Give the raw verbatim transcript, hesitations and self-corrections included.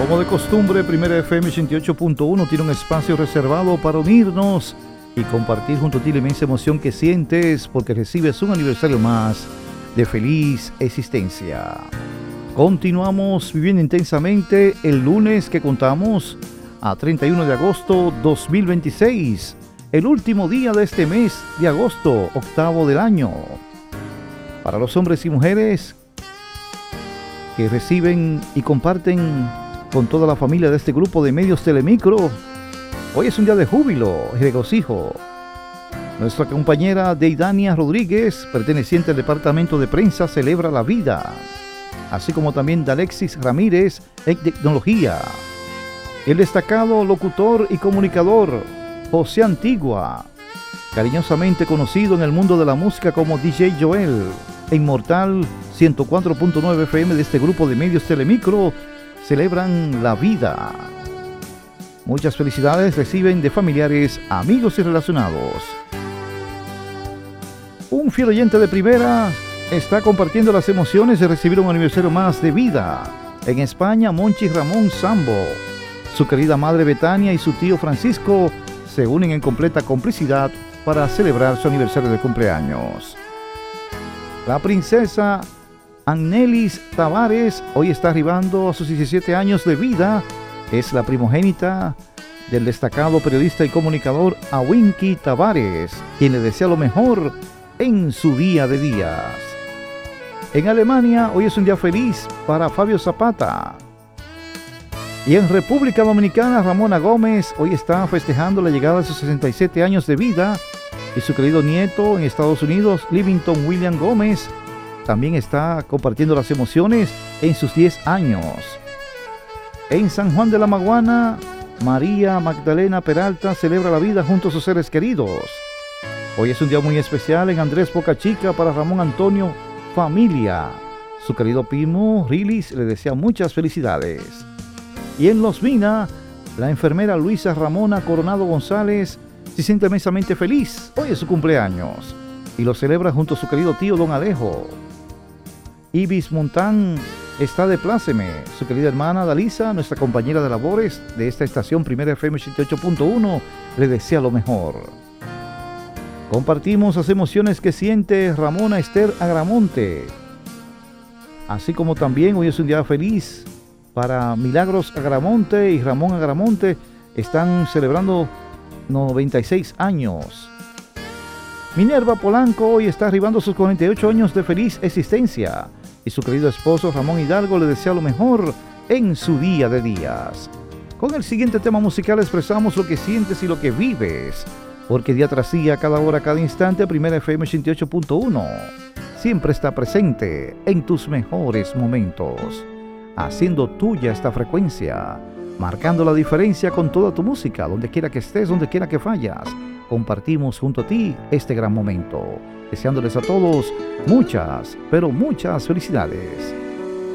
Como de costumbre, Primera F M ochenta y ocho punto uno tiene un espacio reservado para unirnos y compartir junto a ti la inmensa emoción que sientes porque recibes un aniversario más de feliz existencia. Continuamos viviendo intensamente el lunes que contamos a treinta y uno de agosto dos mil veintiséis, el último día de este mes de agosto, octavo del año. Para los hombres y mujeres que reciben y comparten con toda la familia de este grupo de medios Telemicro, hoy es un día de júbilo y regocijo. Nuestra compañera Deidania Rodríguez, perteneciente al departamento de prensa, celebra la vida, así como también de Alexis Ramírez en tecnología. El destacado locutor y comunicador José Antigua, cariñosamente conocido en el mundo de la música como D J Joel, e Inmortal ciento cuatro punto nueve F M de este grupo de medios Telemicro, celebran la vida. Muchas felicidades reciben de familiares, amigos y relacionados. Un fiel oyente de primera está compartiendo las emociones de recibir un aniversario más de vida. En España, Monchi Ramón Sambo, su querida madre Betania y su tío Francisco se unen en completa complicidad para celebrar su aniversario de cumpleaños. La princesa Annelis Tavares hoy está arribando a sus diecisiete años de vida. Es la primogénita del destacado periodista y comunicador Awinki Tavares, quien le desea lo mejor en su día de días. En Alemania, hoy es un día feliz para Fabio Zapata. Y en República Dominicana, Ramona Gómez hoy está festejando la llegada de sus sesenta y siete años de vida. Y su querido nieto en Estados Unidos, Livington William Gómez, también está compartiendo las emociones en sus diez años. En San Juan de la Maguana, María Magdalena Peralta celebra la vida junto a sus seres queridos. Hoy es un día muy especial en Andrés Boca Chica para Ramón Antonio Familia. Su querido primo Rilis le desea muchas felicidades. Y en Los Mina, la enfermera Luisa Ramona Coronado González se siente inmensamente feliz. Hoy es su cumpleaños y lo celebra junto a su querido tío Don Alejo. Ibis Montán está de pláceme. Su querida hermana Dalisa, nuestra compañera de labores de esta estación Primera F M ochenta y ocho punto uno, le desea lo mejor. Compartimos las emociones que siente Ramona Esther Agramonte. Así como también hoy es un día feliz para Milagros Agramonte y Ramón Agramonte. Están celebrando noventa y seis años. Minerva Polanco hoy está arribando sus cuarenta y ocho años de feliz existencia y su querido esposo Ramón Hidalgo le desea lo mejor en su día de días. Con el siguiente tema musical expresamos lo que sientes y lo que vives, porque día tras día, cada hora, cada instante, Primera F M ochenta y ocho punto uno siempre está presente en tus mejores momentos, haciendo tuya esta frecuencia, marcando la diferencia con toda tu música, donde quiera que estés, donde quiera que vayas. Compartimos junto a ti este gran momento, deseándoles a todos muchas, pero muchas felicidades.